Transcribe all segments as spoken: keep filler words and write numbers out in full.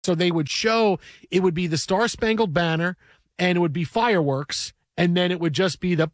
So they would show, it would be the Star Spangled Banner, and it would be fireworks, and then it would just be the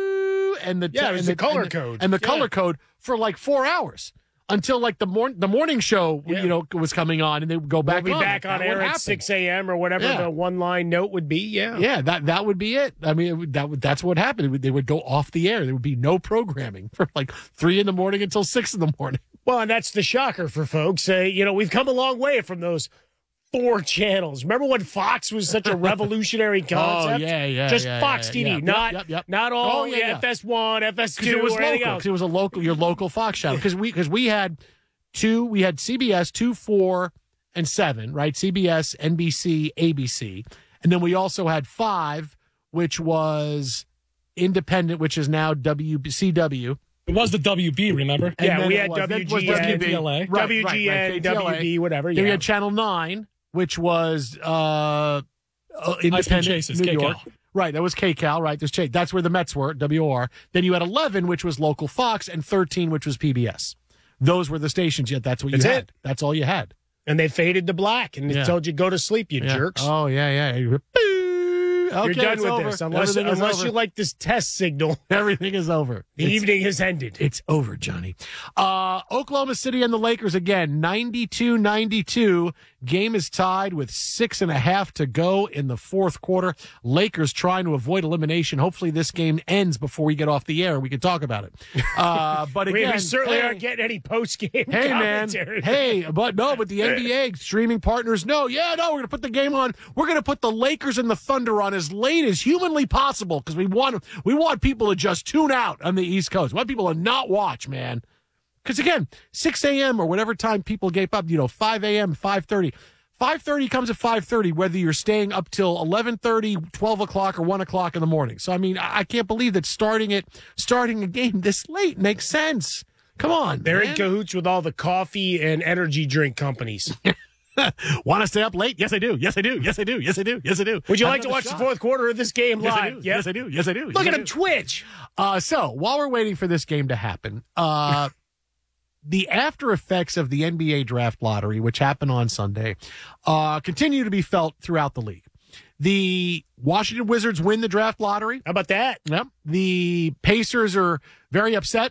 boo and the yeah, it was and the, color and code the, and the yeah. color code for like four hours until like the morning the morning show yeah. you know was coming on, and they would go back. We'll be on. back on that air at six a.m. or whatever yeah. the one line note would be. Yeah, yeah, that that would be it. I mean, it would, that would, that's what happened. It would, they would go off the air. There would be no programming from like three in the morning until six in the morning. Well, and that's the shocker for folks. Uh, you know, we've come a long way from those four channels. Remember when Fox was such a revolutionary concept? Oh, yeah, yeah. Just yeah, Fox yeah, T V, yeah. not, yep, yep. not all oh, yeah, F S one, F S two, it was or anything local. else. It was a local, your local Fox channel. Because we, because we had two, we had C B S, two, four, and seven, right? C B S, N B C, A B C. And then we also had five, which was independent, which is now W C W. It was the W B, remember? And yeah, we had was, W G N, K T L A. Right, W G N, right, right, W B, whatever. Then yeah. we had Channel nine, which was uh, uh, independent Chases, New K-Cal. York. Right, that was K-Cal, right? There's Chase. That's where the Mets were, W O R. Then you had eleven, which was local Fox, and thirteen, which was P B S. Those were the stations. Yet that's what you That's had. it. That's all you had. And they faded to black, and Yeah. they told you go to sleep, you Yeah. jerks. Oh yeah, yeah. Okay, You're done it's with over. this, unless Everything is unless over. you like this test signal. Everything is over. The It's- evening has ended. It's over, Johnny. Uh, Oklahoma City and the Lakers again, ninety-two ninety-two. Game is tied with six and a half to go in the fourth quarter. Lakers trying to avoid elimination. Hopefully this game ends before we get off the air. We can talk about it. Uh, but we, again, we certainly hey, aren't getting any post-game Hey, man. commentary. Hey, but no, but the N B A streaming partners, no, yeah, no, we're going to put the game on. We're going to put the Lakers and the Thunder on as late as humanly possible because we want we want people to just tune out on the East Coast. We want people to not watch, man. Because, again, six a.m. or whatever time people get up, you know, five a.m., five thirty. five thirty comes at five thirty, whether you're staying up till eleven thirty, twelve o'clock, or one o'clock in the morning. So, I mean, I I can't believe that starting it, starting a game this late makes sense. Come on, They're man. in cahoots with all the coffee and energy drink companies. Want to stay up late? Yes, I do. Yes, I do. Yes, I do. Yes, I do. Yes, I do. Would you Have like to another watch shot. the fourth quarter of this game Yes, live? I do. Yes, I do. Yes, I do. Look Yes, at I him do. twitch. Uh, so while we're waiting for this game to happen, uh, the after effects of the N B A draft lottery, which happened on Sunday, uh, continue to be felt throughout the league. The Washington Wizards win the draft lottery. How about that? Yep. The Pacers are very upset.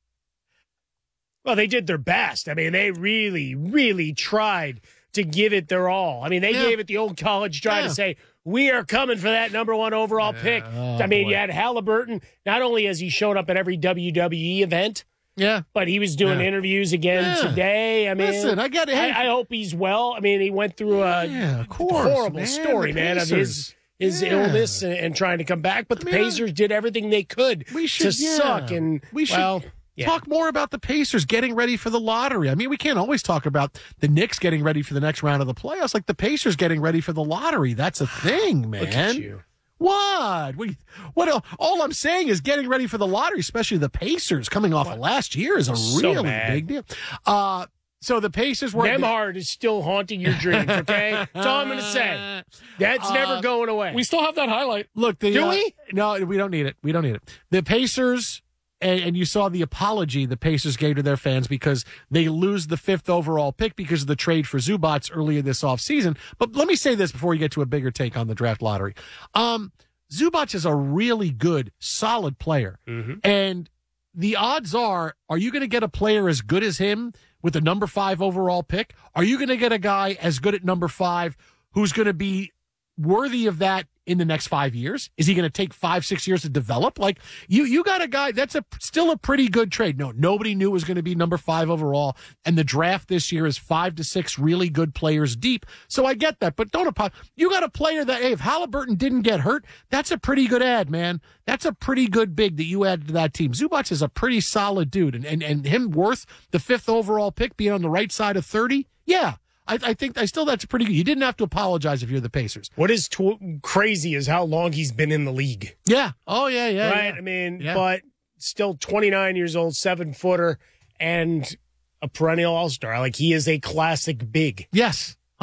Well, they did their best. I mean, they really, really tried to give it their all. I mean, they Yeah. gave it the old college try Yeah. to say, we are coming for that number one overall pick. Oh, I mean, boy. you had Halliburton. Not only has he shown up at every W W E event, Yeah. but he was doing Yeah. interviews again Yeah. today. I mean, Listen, I get it. Hey, I, I hope he's well. I mean, he went through a yeah, of course, horrible man. story, The man, of his his Yeah. illness and, and trying to come back. But the I mean, I- Pacers did everything they could We should to yeah. suck. And we should well, yeah. talk more about the Pacers getting ready for the lottery. I mean, we can't always talk about the Knicks getting ready for the next round of the playoffs. Like the Pacers getting ready for the lottery. That's a thing, man. Look at you. What? We, what? el- All I'm saying is getting ready for the lottery, especially the Pacers coming off of last year, is a So really mad. big deal. Uh, so the Pacers were. Nemhard is still haunting your dreams, okay? That's all I'm going to say. That's Uh, never going away. We still have that highlight. Look, the, Do uh, we? No, we don't need it. We don't need it. The Pacers, and, and you saw the apology the Pacers gave to their fans because they lose the fifth overall pick because of the trade for Zubats earlier this offseason. But let me say this before we get to a bigger take on the draft lottery. Um, Zubats is a really good, solid player. Mhm. And the odds are, are you going to get a player as good as him with the number five overall pick? Are you going to get a guy as good at number five who's going to be worthy of that in the next five years? Is he going to take five, six years to develop? Like you, you got a guy that's a still a pretty good trade. No, nobody knew it was going to be number five overall, and the draft this year is five to six really good players deep. So I get that, but don't apologize. You got a player that, hey, if Halliburton didn't get hurt, that's a pretty good ad, man. That's a pretty good big that you added to that team. Zubats is a pretty solid dude, and and and him worth the fifth overall pick being on the right side of thirty. Yeah. I, I think I still that's pretty good. You didn't have to apologize if you're the Pacers. What is tw- crazy is how long he's been in the league. Yeah. Oh yeah. Yeah. right? yeah. I mean, Yeah. but still twenty-nine years old, seven footer, and a perennial all star. Like he is a classic big. Yes.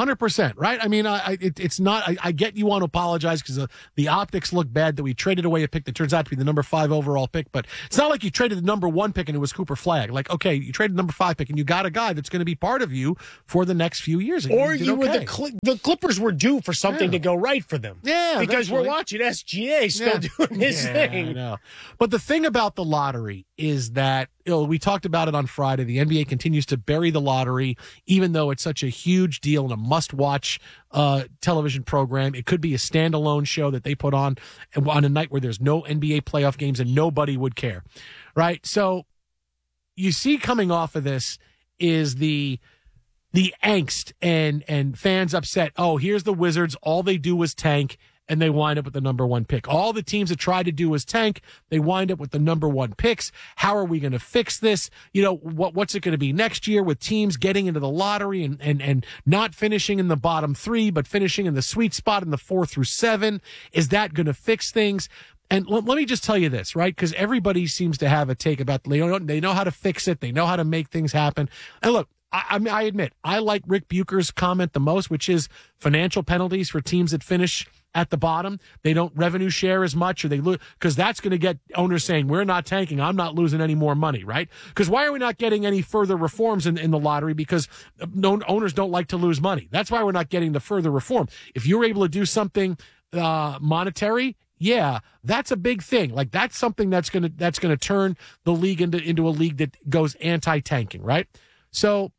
Hundred percent, right? I mean, I, I it, it's not. I, I get you want to apologize because the, the optics look bad that we traded away a pick that turns out to be the number five overall pick. But it's not like you traded the number one pick and it was Cooper Flagg. Like, okay, you traded the number five pick and you got a guy that's going to be part of you for the next few years. And Or you, you okay. were the Cl- the Clippers were due for something Yeah. to go right for them. Yeah, because eventually. we're watching S G A still Yeah. doing his Yeah, thing. I know. But the thing about the lottery is that, you know, we talked about it on Friday. The N B A continues to bury the lottery, even though it's such a huge deal and a must-watch uh, television program. It could be a standalone show that they put on on a night where there's no N B A playoff games and nobody would care, right? So you see coming off of this is the the angst and and fans upset. Oh, here's the Wizards. All they do is tank. And they wind up with the number one pick. All the teams that try to do is tank. They wind up with the number one picks. How are we going to fix this? You know, what what's it going to be next year with teams getting into the lottery and, and, and not finishing in the bottom three, but finishing in the sweet spot in the four through seven? Is that going to fix things? And let, let me just tell you this, right? Because everybody seems to have a take about, they know, they know how to fix it. They know how to make things happen. And look, I, I mean, I admit, I like Rick Bucher's comment the most, which is financial penalties for teams that finish at the bottom. They don't revenue share as much, or they lose, because that's going to get owners saying, we're not tanking. I'm not losing any more money, right? Because why are we not getting any further reforms in, in the lottery? Because no, owners don't like to lose money. That's why we're not getting the further reform. If you're able to do something uh, monetary, yeah, that's a big thing. Like that's something that's going to, that's going to turn the league into, into a league that goes anti-tanking, right? So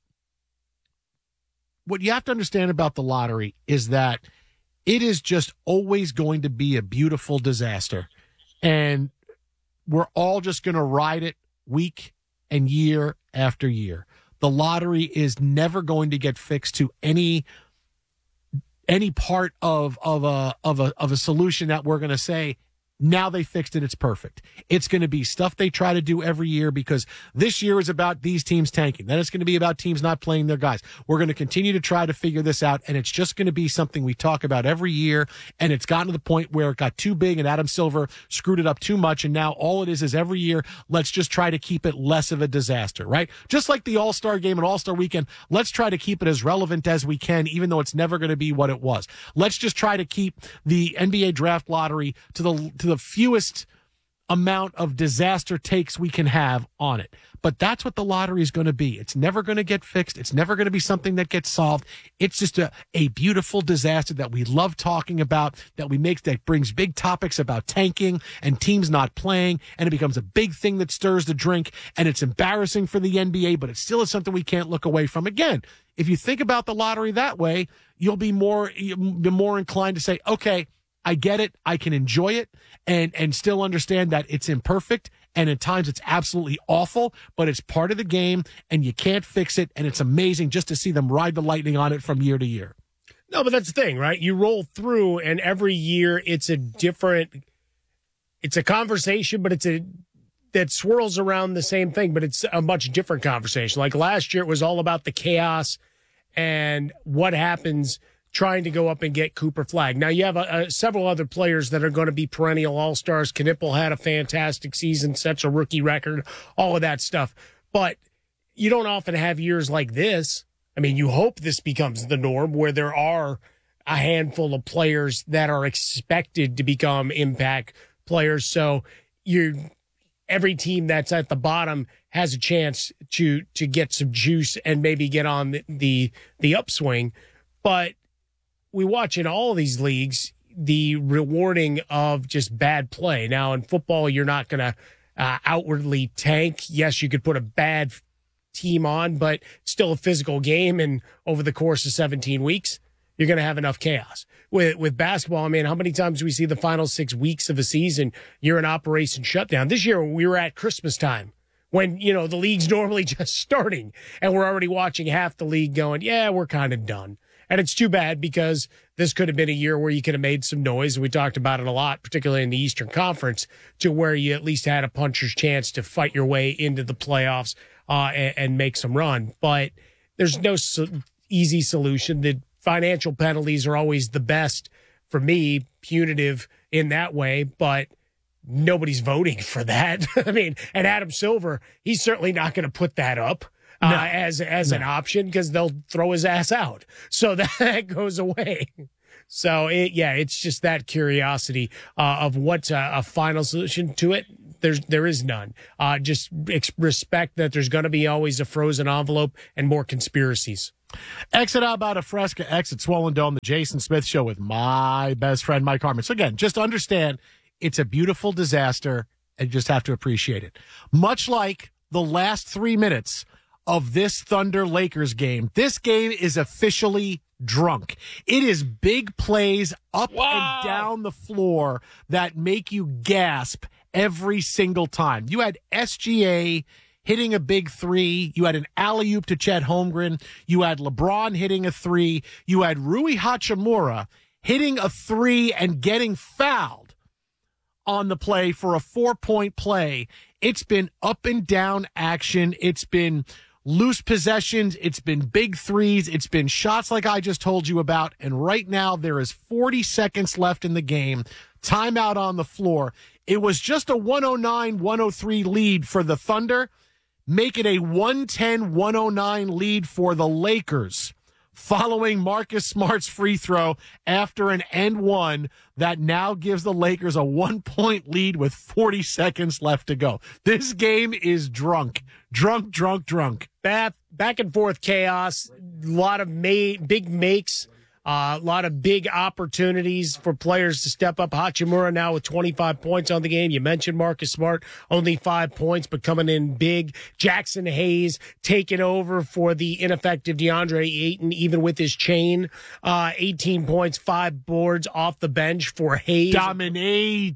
what you have to understand about the lottery is that it is just always going to be a beautiful disaster. And we're all just going to ride it week and year after year. The lottery is never going to get fixed to any any part of of a of a of a solution that we're going to say, now they fixed it, it's perfect. It's going to be stuff they try to do every year because this year is about these teams tanking. Then it's going to be about teams not playing their guys. We're going to continue to try to figure this out, and it's just going to be something we talk about every year, and it's gotten to the point where it got too big and Adam Silver screwed it up too much, and now all it is is every year, let's just try to keep it less of a disaster, right? Just like the All-Star Game and All-Star Weekend, let's try to keep it as relevant as we can, even though it's never going to be what it was. Let's just try to keep the N B A draft lottery to the to the the fewest amount of disaster takes we can have on it. But that's what the lottery is going to be. It's never going to get fixed. It's never going to be something that gets solved. It's just a, a beautiful disaster that we love talking about, that we make, that brings big topics about tanking and teams not playing, and it becomes a big thing that stirs the drink, and it's embarrassing for the N B A, but it still is something we can't look away from. Again, if you think about the lottery that way, you'll be more, you'll be more inclined to say, okay, I get it. I can enjoy it and, and still understand that it's imperfect. And at times it's absolutely awful, but it's part of the game and you can't fix it. And it's amazing just to see them ride the lightning on it from year to year. No, but that's the thing, right? You roll through and every year it's a different, it's a conversation, but it's a, that swirls around the same thing, but it's a much different conversation. Like last year, it was all about the chaos and what happens trying to go up and get Cooper Flagg. Now, you have a, a, several other players that are going to be perennial all-stars. Knipple had a fantastic season, sets a rookie record, all of that stuff. But you don't often have years like this. I mean, you hope this becomes the norm where there are a handful of players that are expected to become impact players. So you, every team that's at the bottom has a chance to to get some juice and maybe get on the the, the upswing. But we watch in all these leagues the rewarding of just bad play. Now, in football, you're not going to uh, outwardly tank. Yes, you could put a bad team on, but it's still a physical game. And over the course of seventeen weeks, you're going to have enough chaos. With with basketball, I mean, how many times do we see the final six weeks of a season, you're in operation shutdown? This year, we were at Christmas time when, you know, the league's normally just starting, and we're already watching half the league going, yeah, we're kind of done. And it's too bad because this could have been a year where you could have made some noise. We talked about it a lot, particularly in the Eastern Conference, to where you at least had a puncher's chance to fight your way into the playoffs uh, and, and make some run. But there's no so easy solution. The financial penalties are always the best for me, punitive in that way, but nobody's voting for that. I mean, and Adam Silver, he's certainly not going to put that up. uh, No. as as No. an option because they'll throw his ass out. So that, that goes away. So, it, yeah, it's just that curiosity uh, of what's a, a final solution to it. There's there is none. Uh, just ex- respect that there's going to be always a frozen envelope and more conspiracies. Exit out about a Fresca, exit Swollen Dome, the Jason Smith Show with my best friend, Mike Harmon. So again, just understand it's a beautiful disaster and you just have to appreciate it. Much like the last three minutes of this Thunder Lakers game, this game is officially drunk. It is big plays up Wow. and down the floor that make you gasp every single time. You had S G A hitting a big three. You had an alley-oop to Chet Holmgren. You had LeBron hitting a three. You had Rui Hachimura hitting a three and getting fouled on the play for a four-point play. It's been up and down action. It's been loose possessions. It's been big threes. It's been shots like I just told you about. And right now there is forty seconds left in the game. Timeout on the floor. It was just a one oh nine one oh three lead for the Thunder. Make it a one ten one oh nine lead for the Lakers following Marcus Smart's free throw after an end one that now gives the Lakers a one-point lead with forty seconds left to go. This game is drunk. Drunk, drunk, drunk. Back, back and forth chaos, a lot of ma- big makes, uh, a lot of big opportunities for players to step up. Hachimura now with twenty-five points on the game. You mentioned Marcus Smart, only five points, but coming in big. Jackson Hayes taking over for the ineffective DeAndre Ayton, even with his chain. Uh, eighteen points, five boards off the bench for Hayes. Dominate.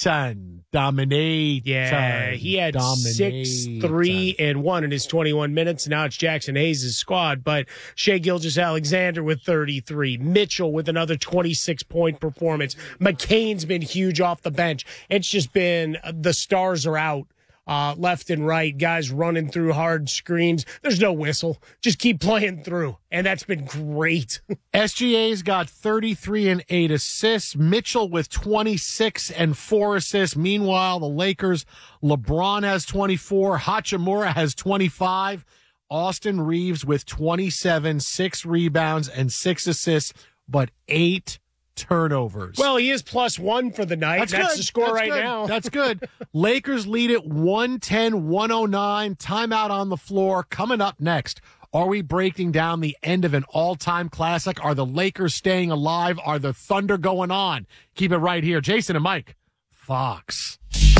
Dominate. Yeah, he had six, three, and one in his twenty-one minutes. Now it's Jackson Hayes' squad, but Shai Gilgeous-Alexander with thirty-three. Mitchell with another twenty-six point performance. McCain's been huge off the bench. It's just been the stars are out. Uh, left and right, guys running through hard screens. There's no whistle. Just keep playing through. And that's been great. S G A's got thirty-three and eight assists. Mitchell with twenty-six and four assists. Meanwhile, the Lakers, LeBron has twenty-four. Hachimura has twenty-five. Austin Reeves with twenty-seven, six rebounds and six assists, but eight turnovers. Well, he is plus one for the night. That's, That's good. the score That's right good. now. That's good. Lakers lead it one ten one oh nine. Timeout on the floor. Coming up next, are we breaking down the end of an all-time classic? Are the Lakers staying alive? Are the Thunder going on? Keep it right here. Jason and Mike, Fox.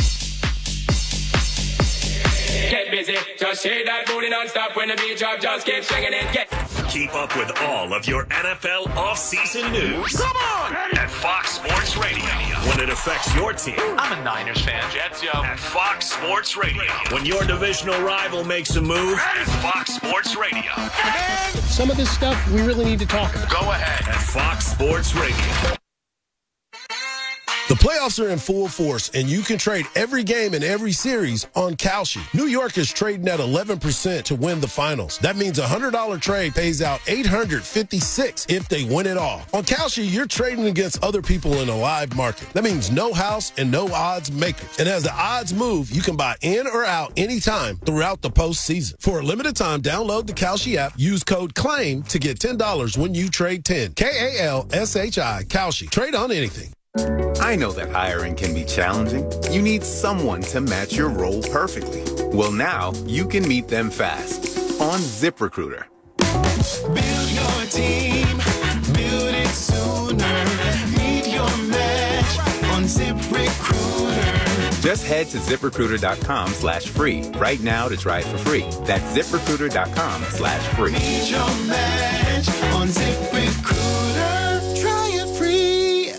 Get busy, just shake that booty non-stop when the beat drop, just keep swinging it. Get Keep up with all of your N F L offseason news. Come on! At Fox Sports Radio. When it affects your team. I'm a Niners fan. Jets, yo. At Fox Sports Radio. When your divisional rival makes a move. At Fox Sports Radio. Some of this stuff we really need to talk about. Go ahead. At Fox Sports Radio. The playoffs are in full force, and you can trade every game and every series on Kalshi. New York is trading at eleven percent to win the finals. That means a one hundred dollars trade pays out eight hundred fifty-six dollars if they win it all. On Kalshi, you're trading against other people in a live market. That means no house and no odds makers. And as the odds move, you can buy in or out anytime throughout the postseason. For a limited time, download the Kalshi app, use code CLAIM to get ten dollars when you trade ten. K A L S H I, Kalshi. Trade on anything. I know that hiring can be challenging. You need someone to match your role perfectly. Well, now you can meet them fast on ZipRecruiter. Build your team, build it sooner. Meet your match on ZipRecruiter. Just head to ZipRecruiter.com slash free right now to try it for free. That's ZipRecruiter.com slash free. Meet your match on ZipRecruiter. Try it free.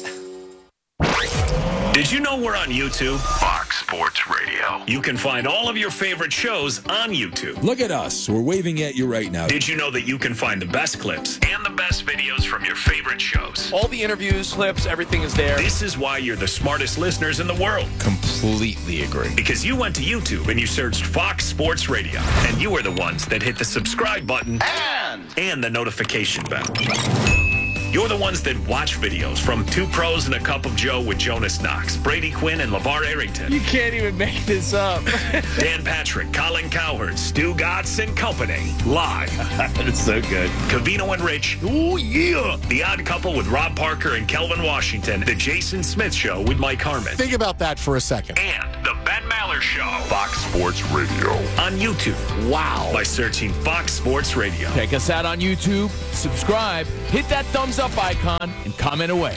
Did you know we're on YouTube? Fox Sports Radio. You can find all of your favorite shows on YouTube. Look at us. We're waving at you right now. Did you know that you can find the best clips and the best videos from your favorite shows? All the interviews, clips, everything is there. This is why you're the smartest listeners in the world. Completely agree. Because you went to YouTube and you searched Fox Sports Radio. And you were the ones that hit the subscribe button And, and the notification bell. You're the ones that watch videos from Two Pros and a Cup of Joe with Jonas Knox, Brady Quinn, and LeVar Arrington. You can't even make this up. Dan Patrick, Colin Cowherd, Stu Gatz, and company. Live. That's so good. Cavino and Rich. Ooh, yeah. The Odd Couple with Rob Parker and Kelvin Washington. The Jason Smith Show with Mike Harmon. Think about that for a second. And the Ben Maller Show. Fox Sports Radio. On YouTube. Wow. By searching Fox Sports Radio. Check us out on YouTube. Subscribe. Hit that thumbs up icon and comment away.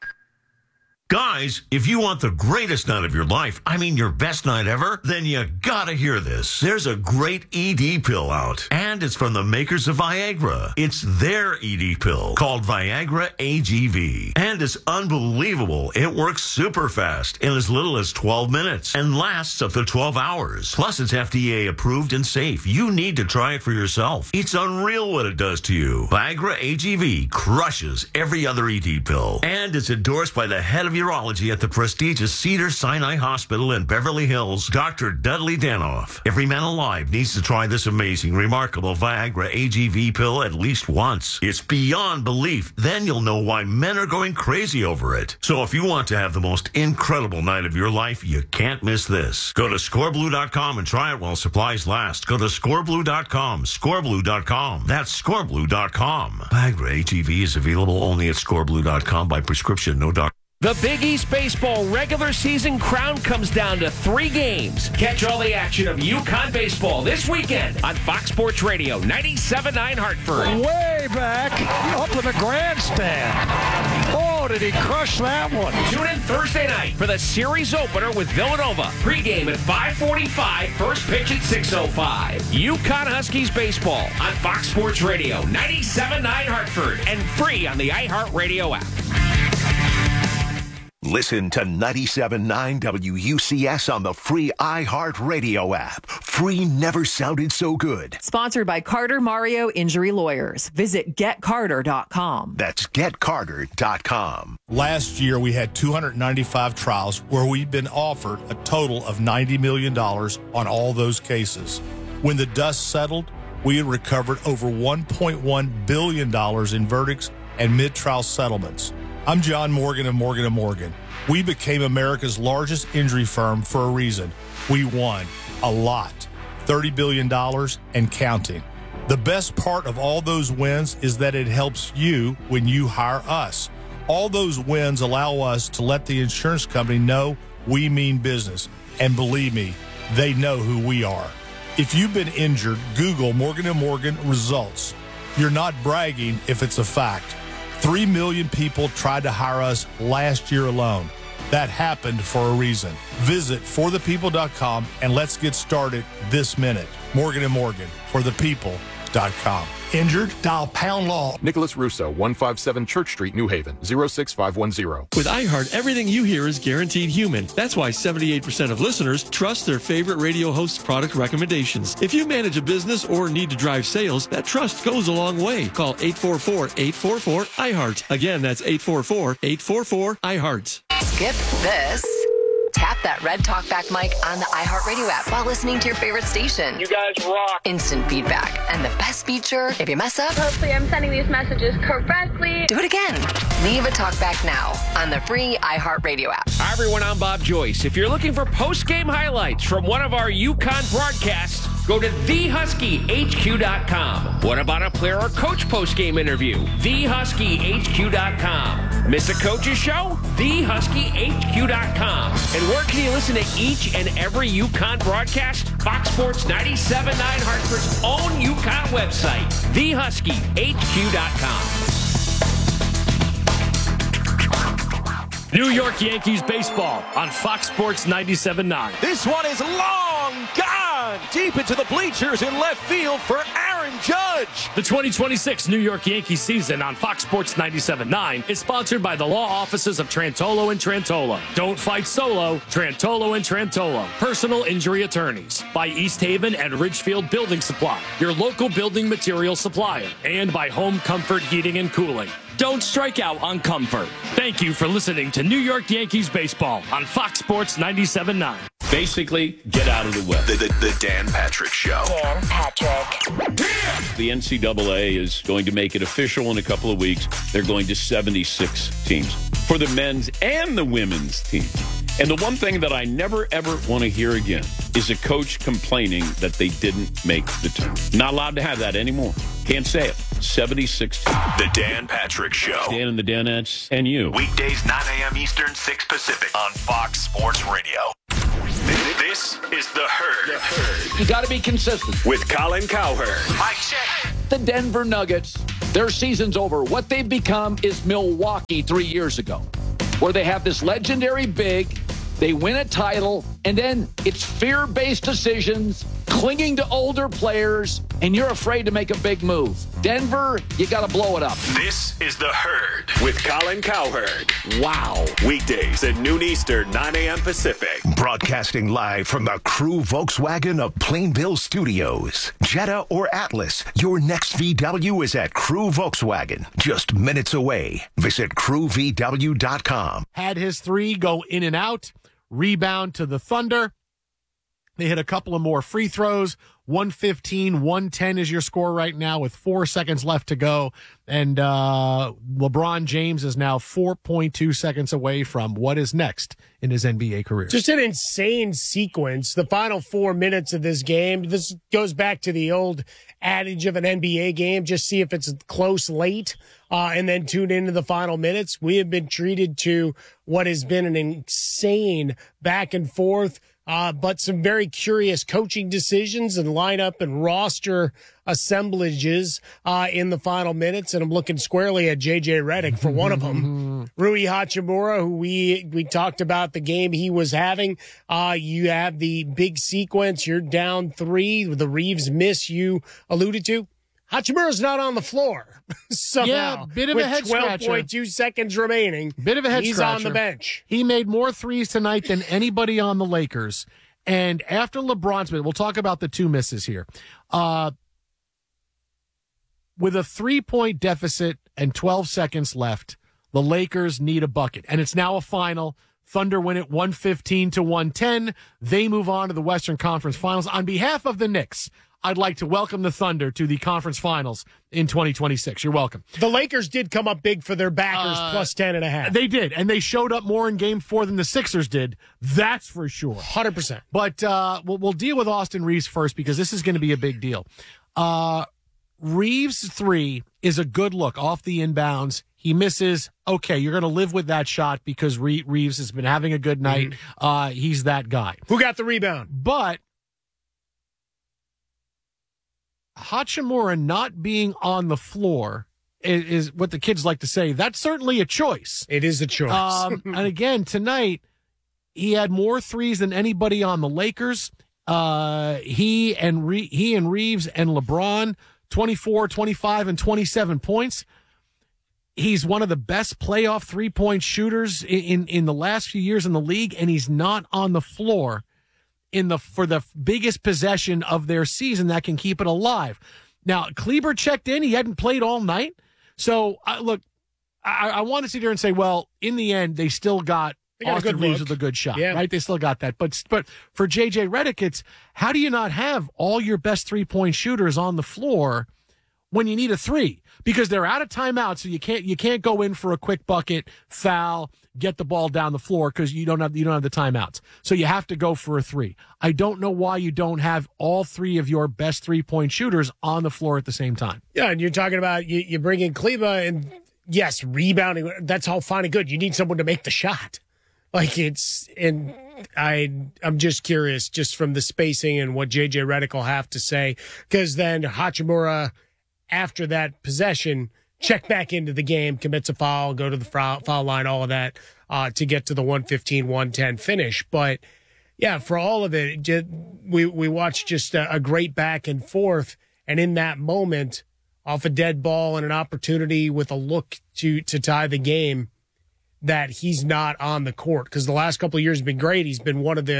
Guys, if you want the greatest night of your life, I mean your best night ever, then you gotta hear this. There's a great E D pill out, and it's from the makers of Viagra. It's their E D pill called Viagra A G V, and it's unbelievable. It works super fast in as little as twelve minutes and lasts up to twelve hours. Plus, it's F D A approved and safe. You need to try it for yourself. It's unreal what it does to you. Viagra A G V crushes every other E D pill, and it's endorsed by the head of urology at the prestigious Cedars-Sinai Hospital in Beverly Hills, Doctor Dudley Danoff. Every man alive needs to try this amazing, remarkable Viagra A G V pill at least once. It's beyond belief. Then you'll know why men are going crazy over it. So if you want to have the most incredible night of your life, you can't miss this. Go to score blue dot com and try it while supplies last. Go to score blue dot com, score blue dot com. That's score blue dot com. Viagra A G V is available only at score blue dot com by prescription, no doctor. The Big East Baseball regular season crown comes down to three games. Catch all the action of UConn baseball this weekend on Fox Sports Radio, ninety-seven point nine Hartford. Way back up in the grandstand. Oh, did he crush that one? Tune in Thursday night for the series opener with Villanova. Pre-game at five forty-five, first pitch at six oh five. UConn Huskies baseball on Fox Sports Radio, ninety-seven point nine Hartford, and free on the iHeartRadio app. Listen to ninety-seven point nine W U C S on the free iHeartRadio app. Free never sounded so good. Sponsored by Carter Mario Injury Lawyers. Visit get carter dot com. That's get carter dot com. Last year, we had two hundred ninety-five trials where we'd been offered a total of ninety million dollars on all those cases. When the dust settled, we had recovered over one point one billion dollars in verdicts and mid-trial settlements. I'm John Morgan of Morgan and Morgan. We became America's largest injury firm for a reason. We won a lot, thirty billion dollars and counting. The best part of all those wins is that it helps you when you hire us. All those wins allow us to let the insurance company know we mean business. And believe me, they know who we are. If you've been injured, Google Morgan and Morgan results. You're not bragging if it's a fact. Three million people tried to hire us last year alone. That happened for a reason. Visit for the people dot com and let's get started this minute. Morgan and Morgan, for the people dot com. Injured? Dial pound law. Nicholas Russo, one fifty-seven Church Street, New Haven, zero six five one zero. With iHeart, everything you hear is guaranteed human. That's why seventy-eight percent of listeners trust their favorite radio host's product recommendations. If you manage a business or need to drive sales, that trust goes a long way. Call eight four four, eight four four, iHeart. Again, that's eight four four, eight four four, iHeart. Skip this. Tap that red talkback mic on the iHeartRadio app while listening to your favorite station. You guys rock. Instant feedback. And the best feature, if you mess up, hopefully I'm sending these messages correctly. Do it again. Leave a talkback now on the free iHeartRadio app. Hi, everyone. I'm Bob Joyce. If you're looking for post-game highlights from one of our UConn broadcasts, go to the husky H Q dot com. What about a player or coach post-game interview? the husky H Q dot com. Miss a coach's show? the husky H Q dot com. And where can you listen to each and every UConn broadcast? Fox Sports ninety-seven point nine Hartford's own UConn website, the husky H Q dot com. New York Yankees baseball on Fox Sports ninety-seven point nine. This one is long gone deep into the bleachers in left field for Aaron Judge. The twenty twenty-six New York Yankees season on Fox Sports ninety-seven point nine is sponsored by the law offices of Trantolo and Trantolo. Don't fight solo. Trantolo and Trantolo. Personal injury attorneys. By East Haven and Ridgefield Building Supply, your local building material supplier. And by Home Comfort Heating and Cooling. Don't strike out on comfort. Thank you for listening to New York Yankees baseball on Fox Sports ninety-seven point nine. Basically, get out of the way. The, the, the Dan Patrick Show. Dan Patrick. The N C double A is going to make it official in a couple of weeks. They're going to seventy-six teams for the men's and the women's team. And the one thing that I never, ever want to hear again is a coach complaining that they didn't make the team. Not allowed to have that anymore. Can't say it. seventy-six teams. The Dan Patrick Show. Dan and the Danettes and you. Weekdays, nine a.m. Eastern, six Pacific on Fox Sports Radio. This is The Herd. The Herd. You got to be consistent. With Colin Cowherd. Mike check. The Denver Nuggets, their season's over. What they've become is Milwaukee three years ago, where they have this legendary big, they win a title, and then it's fear-based decisions, clinging to older players, and you're afraid to make a big move. Denver, you got to blow it up. This is The Herd with Colin Cowherd. Wow. Weekdays at noon Eastern, nine a.m. Pacific. Broadcasting live from the Crew Volkswagen of Plainville Studios. Jetta or Atlas, your next V W is at Crew Volkswagen. Just minutes away. Visit crew v w dot com. Had his three go in and out. Rebound to the Thunder. They hit a couple of more free throws. one fifteen, one ten is your score right now with four seconds left to go. And uh, LeBron James is now four point two seconds away from what is next in his N B A career. Just an insane sequence. The final four minutes of this game. This goes back to the old adage of an N B A game. Just see if it's close late uh, and then tune into the final minutes. We have been treated to what has been an insane back and forth. Uh, but some very curious coaching decisions and lineup and roster assemblages uh, in the final minutes. And I'm looking squarely at J J Redick for one of them. Rui Hachimura, who we we talked about the game he was having. Uh, you have the big sequence. You're down three. The Reeves miss you alluded to. Hachimura's not on the floor somehow. Yeah, bit of with a head scratcher. twelve point two seconds remaining. Bit of a head He's scratcher. on the bench. He made more threes tonight than anybody on the Lakers. And after LeBron's minute, we'll talk about the two misses here. Uh, with a three-point deficit and twelve seconds left, the Lakers need a bucket. And it's now a final. Thunder win it one fifteen to one ten. They move on to the Western Conference Finals. On behalf of the Knicks, I'd like to welcome the Thunder to the conference finals in twenty twenty-six. You're welcome. The Lakers did come up big for their backers, Uh, plus ten and a half. They did, and they showed up more in game four than the Sixers did. That's for sure. one hundred percent. But uh, we'll, we'll deal with Austin Reeves first because this is going to be a big deal. Uh, Reeves' three is a good look off the inbounds. He misses. Okay, you're going to live with that shot because Re- Reeves has been having a good night. Mm-hmm. Uh, he's that guy. Who got the rebound? But Hachimura not being on the floor is, is what the kids like to say. That's certainly a choice. It is a choice. Um, and again, tonight, he had more threes than anybody on the Lakers. Uh, he and Re- he and Reeves and LeBron, twenty-four, twenty-five, and twenty-seven points. He's one of the best playoff three-point shooters in, in, in the last few years in the league, and he's not on the floor in the for the biggest possession of their season that can keep it alive. Now, Kleber checked in. He hadn't played all night. So, uh, look, I, I want to sit here and say, well, in the end, they still got, got Austin Reeves with a good shot, yeah. right? They still got that. But but for J J Redick, it's how do you not have all your best three-point shooters on the floor when you need a three? Because they're out of timeout, so you can't you can't go in for a quick bucket, foul, get the ball down the floor because you don't have you don't have the timeouts. So you have to go for a three. I don't know why you don't have all three of your best three-point shooters on the floor at the same time. Yeah, and you're talking about you, you bring in Kleber, and yes, rebounding, that's all fine and good. You need someone to make the shot. Like it's, and I, I'm just curious just from the spacing and what J J Redick will have to say, because then Hachimura, after that possession, check back into the game, commits a foul, go to the foul, foul line, all of that, uh, to get to the one fifteen, one ten finish. But yeah, for all of it, just, we, we watched just a, a great back and forth. And in that moment, off a dead ball and an opportunity with a look to, to tie the game, that he's not on the court. Because the last couple of years have been great. He's been one of the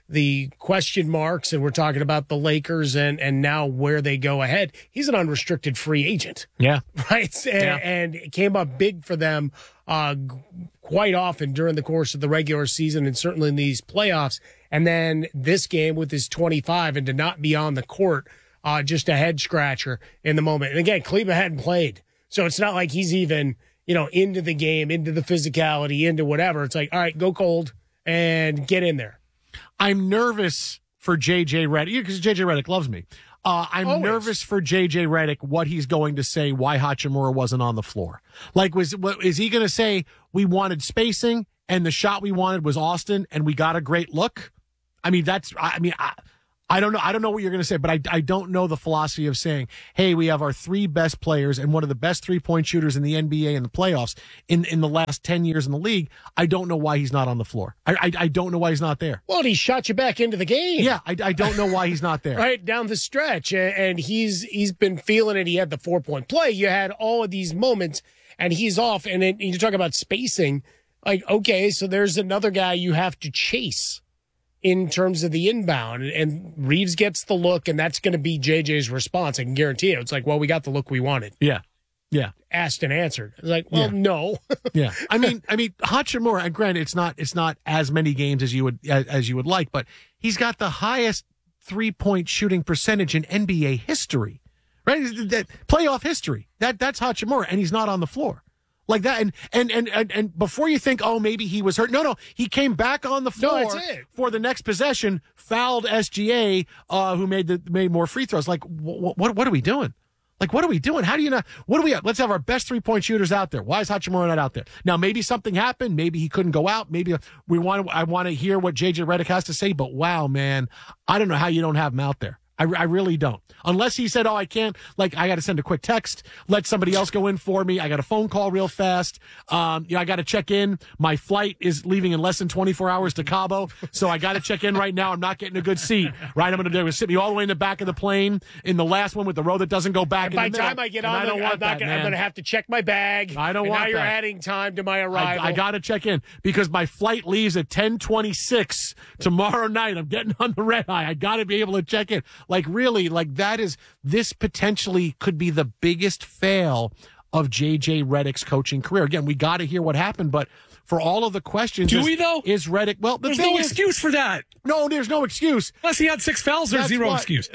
the question marks, and we're talking about the Lakers and, and now where they go ahead. He's an unrestricted free agent. Yeah. Right? And, Yeah. and it came up big for them uh, g- quite often during the course of the regular season and certainly in these playoffs. And then this game with his twenty-five and to not be on the court, uh, just a head scratcher in the moment. And again, Cleveland hadn't played. So it's not like he's even, you know, into the game, into the physicality, into whatever. It's like, all right, go cold and get in there. I'm nervous for J J Redick because J J Redick loves me. Uh, I'm Always. nervous for J J Redick what he's going to say why Hachimura wasn't on the floor. Like, was what is he going to say? We wanted spacing, and the shot we wanted was Austin, and we got a great look. I mean, that's. I mean, I, I don't know. I don't know what you're going to say, but I, I don't know the philosophy of saying, hey, we have our three best players and one of the best three point shooters in the N B A in the playoffs in, in the last ten years in the league. I don't know why he's not on the floor. I, I, I don't know why he's not there. Well, he shot you back into the game. Yeah, I, I don't know why he's not there. Right down the stretch. And, and he's he's been feeling it. He had the four point play. You had all of these moments, and he's off. And it, you talk about spacing. Like, okay, so there's another guy you have to chase in terms of the inbound, and Reeves gets the look, and that's going to be J J's response. I can guarantee you. It's like, well, we got the look we wanted. Yeah, yeah. Asked and answered. It's like, well, Yeah. no. Yeah, I mean, I mean, Hachimura. And granted, it's not it's not as many games as you would as, as you would like, but he's got the highest three point shooting percentage in N B A history, right? That playoff history. That that's Hachimura, and he's not on the floor. Like that, and, and and and and before you think, oh, maybe he was hurt. No, no, he came back on the No, floor that's it. for the next possession, fouled S G A, uh, who made the made more free throws. Like, what what what are we doing? Like, what are we doing? How do you not? What do we have? Let's have our best three point shooters out there. Why is Hachimura not out there? Now, maybe something happened. Maybe he couldn't go out. Maybe we want. I want to hear what J J Redick has to say. But wow, man, I don't know how you don't have him out there. I, I really don't. Unless he said, oh, I can't, like, I got to send a quick text, let somebody else go in for me. I got a phone call real fast. Um, you know, I got to check in. My flight is leaving in less than twenty-four hours to Cabo. So I got to check in right now. I'm not getting a good seat, right? I'm going to do is sit me all the way in the back of the plane in the last one with the row that doesn't go back. And in by the the middle. time I get And on, I don't the, want I'm, not that, gonna, man. I'm going to have to check my bag. I don't and want now you're that. adding time to my arrival. I, I got to check in because my flight leaves at ten twenty-six tomorrow night. I'm getting on the red eye. I got to be able to check in. Like, really, like that is, this potentially could be the biggest fail of J J Redick's coaching career. Again, we got to hear what happened, but for all of the questions, Do is, we, though? Is Redick, well, the There's thing no is, excuse for that. No, there's no excuse. Unless he had six fouls, there's That's zero why- excuse.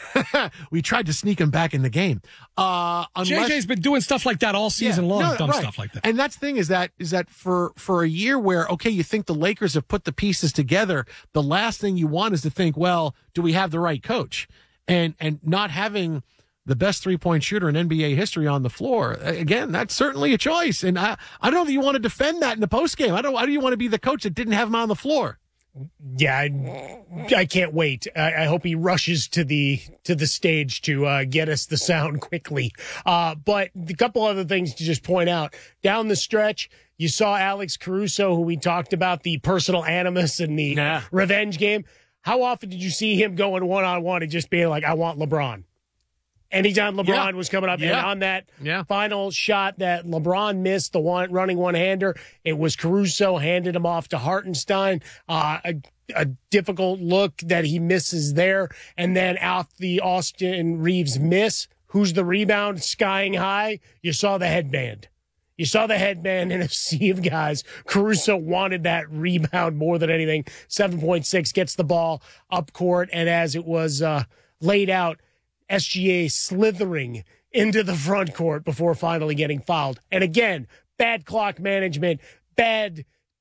we tried to sneak him back in the game. Uh, unless, J J's been doing stuff like that all season Yeah, long, no, dumb right. stuff like that. And that's the thing is that is that for for a year where okay, you think the Lakers have put the pieces together, the last thing you want is to think, well, do we have the right coach? And and not having the best three-point shooter in N B A history on the floor, again, that's certainly a choice. And I, I don't know that you want to defend that in the postgame. I don't. Why do you want to be the coach that didn't have him on the floor? Yeah, I, I can't wait. I, I hope he rushes to the to the stage to uh, get us the sound quickly. Uh, but a couple other things to just point out. Down the stretch, you saw Alex Caruso, who we talked about, the personal animus and the Yeah. revenge game. How often did you see him going one-on-one and just being like, I want LeBron? Anytime LeBron Yeah. was coming up, and Yeah. on that Yeah. final shot that LeBron missed, the one running one-hander, it was Caruso handed him off to Hartenstein. Uh, a, a difficult look that he misses there, and then out the Austin Reeves miss. Who's the rebound skying high? You saw the headband. You saw the headband in a sea of guys. Caruso wanted that rebound more than anything. seven point six gets the ball up court, and as it was uh, laid out, S G A slithering into the front court before finally getting fouled. And again, bad clock management, bad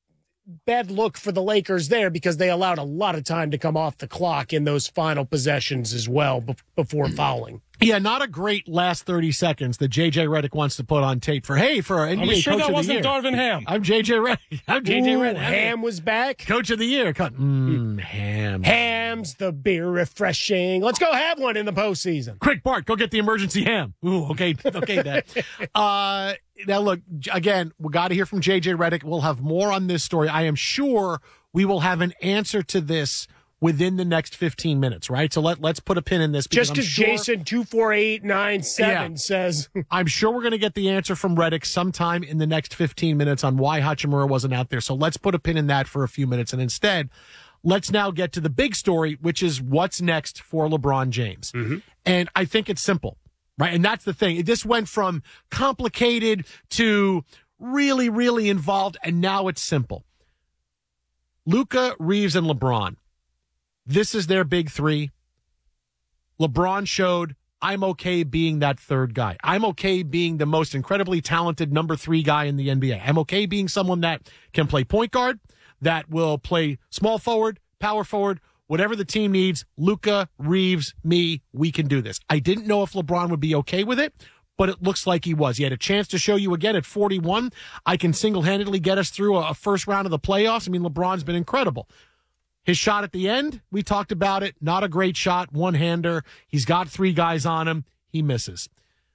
bad look for the Lakers there because they allowed a lot of time to come off the clock in those final possessions as well be- before fouling. Yeah, not a great last thirty seconds that J J Redick wants to put on tape for, hey, for our N B A Are we sure Coach that of the wasn't Year. Darvin Ham? I'm J J Redick. I'm J J Ooh, Redick. Ham was back. Coach of the Year. Cut. Mm, Ham. Ham's the beer refreshing. Let's go have one in the postseason. Quick, Bart, go get the emergency ham. Ooh, okay, okay, Dad. uh, now, look, j- again, we got to hear from J J Redick. We'll have more on this story. I am sure we will have an answer to this within the next fifteen minutes, right? So let, let's put a pin in this. Just I'm because sure- Jason two four eight nine seven Yeah. says. I'm sure we're going to get the answer from Redick sometime in the next fifteen minutes on why Hachimura wasn't out there. So let's put a pin in that for a few minutes. And instead, let's now get to the big story, which is what's next for LeBron James. Mm-hmm. And I think it's simple, right? And that's the thing. This went from complicated to really, really involved, and now it's simple. Luka, Reeves, and LeBron. This is their big three. LeBron showed, I'm okay being that third guy. I'm okay being the most incredibly talented number three guy in the N B A. I'm okay being someone that can play point guard, that will play small forward, power forward, whatever the team needs. Luka, Reeves, me, we can do this. I didn't know if LeBron would be okay with it, but it looks like he was. He had a chance to show you again at forty-one. I can single-handedly get us through a, a first round of the playoffs. I mean, LeBron's been incredible. His shot at the end, we talked about it. Not a great shot, one-hander. He's got three guys on him. He misses.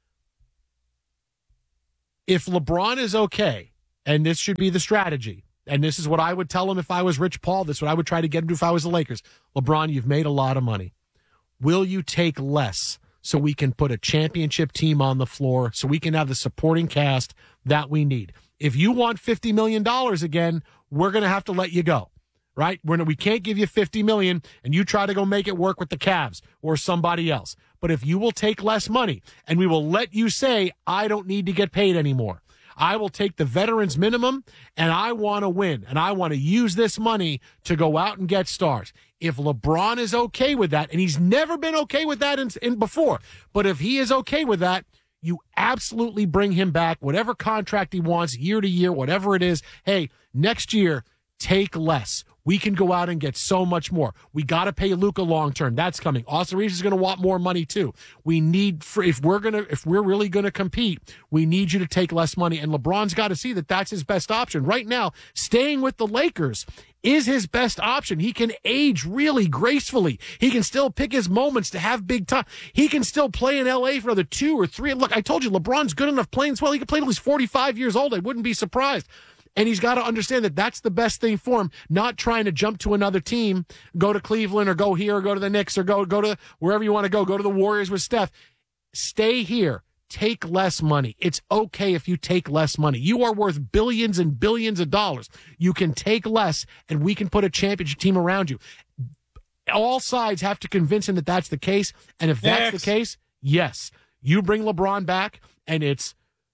If LeBron is okay, and this should be the strategy, and this is what I would tell him if I was Rich Paul, this is what I would try to get him to if I was the Lakers. LeBron, you've made a lot of money. Will you take less so we can put a championship team on the floor, so we can have the supporting cast that we need? If you want fifty million dollars again, we're going to have to let you go. Right? We're, we can't give you fifty million dollars and you try to go make it work with the Cavs or somebody else. But if you will take less money and we will let you say, I don't need to get paid anymore. I will take the veterans minimum and I want to win and I want to use this money to go out and get stars. If LeBron is okay with that, and he's never been okay with that in, in before, but if he is okay with that, you absolutely bring him back, whatever contract he wants, year to year, whatever it is. Hey, next year, take less. We can go out and get so much more. We got to pay Luka long term. That's coming. Austin Reeves is going to want more money too. We need, for, if we're gonna, if we're really going to compete, we need you to take less money. And LeBron's got to see that that's his best option right now. Staying with the Lakers is his best option. He can age really gracefully. He can still pick his moments to have big time. He can still play in L A for another two or three. Look, I told you, LeBron's good enough playing as well. He can play until he's forty-five years old. I wouldn't be surprised. And he's got to understand that that's the best thing for him, not trying to jump to another team, go to Cleveland or go here or go to the Knicks or go, go to wherever you want to go, go to the Warriors with Steph. Stay here. Take less money. It's okay if you take less money. You are worth billions and billions of dollars. You can take less, and we can put a championship team around you. All sides have to convince him that that's the case. And if that's Next. the case, yes, you bring LeBron back, and it's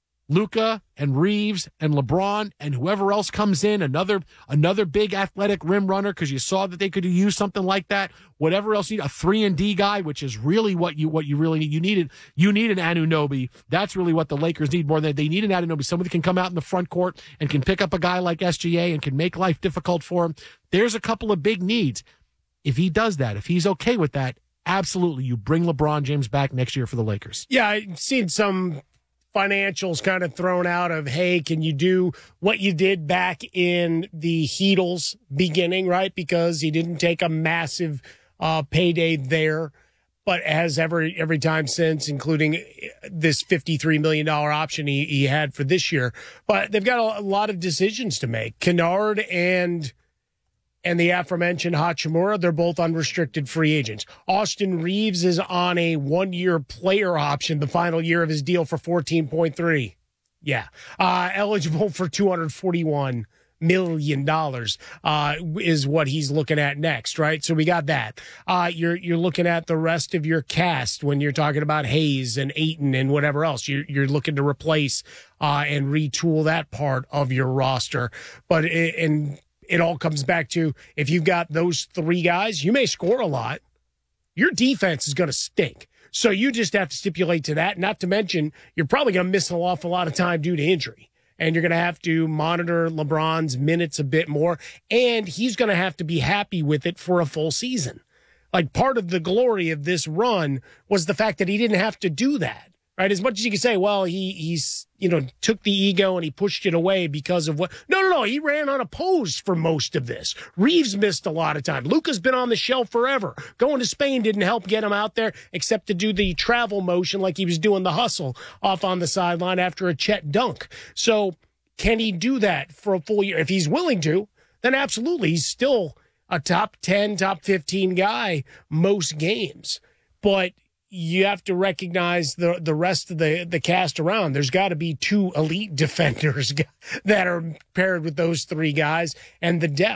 Luka and Reeves and LeBron and whoever else comes in, another another big athletic rim runner, because you saw that they could use something like that. Whatever else you need, a three and D guy, which is really what you what you really need. You needed you need an Anunoby. That's really what the Lakers need more than they need an Anunoby. Somebody can come out in the front court and can pick up a guy like S G A and can make life difficult for him. There's a couple of big needs. If he does that, if he's okay with that, absolutely, you bring LeBron James back next year for the Lakers. Yeah, I've seen some financials kind of thrown out of, hey, can you do what you did back in the Heatles beginning, right? Because he didn't take a massive uh, payday there, but has every every time since, including this fifty-three million dollars option he, he had for this year. But they've got a, a lot of decisions to make. Kennard and and the aforementioned Hachimura, they're both unrestricted free agents. Austin Reeves is on a one-year player option, the final year of his deal, for fourteen point three. Yeah. Uh, eligible for two hundred forty-one million dollars uh, is what he's looking at next, right? So we got that. Uh, you're you're looking at the rest of your cast when you're talking about Hayes and Ayton and whatever else. You're, you're looking to replace uh, and retool that part of your roster. But it, and it all comes back to, if you've got those three guys, you may score a lot. Your defense is going to stink. So you just have to stipulate to that. Not to mention, you're probably going to miss an awful lot of time due to injury. And you're going to have to monitor LeBron's minutes a bit more. And he's going to have to be happy with it for a full season. Like, part of the glory of this run was the fact that he didn't have to do that. Right, as much as you can say, well, he he's you know took the ego and he pushed it away because of what? No, no, no. He ran unopposed for most of this. Reeves missed a lot of time. Luka's been on the shelf forever. Going to Spain didn't help get him out there, except to do the travel motion like he was doing the hustle off on the sideline after a Chet dunk. So can he do that for a full year? If he's willing to, then absolutely. He's still a top ten, top fifteen guy most games, but you have to recognize the the rest of the, the cast around. There's got to be two elite defenders that are paired with those three guys, and the depth